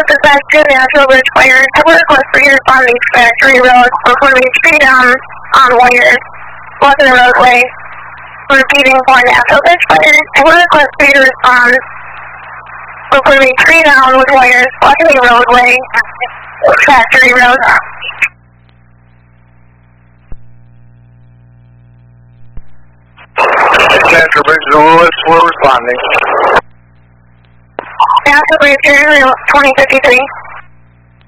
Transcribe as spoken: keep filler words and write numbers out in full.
dispatch to the Nashville Bridge Fire. We're requesting your responding to Factory Road. Reporting tree down on wires. Blocking the roadway. Repeating for Nashville Bridge Fire. We're requesting your response. Reporting tree down with wires. Blocking the roadway. Factory Road. Nashville Bridge to Lewis, we're responding. Nashville Bridge, twenty fifty-three.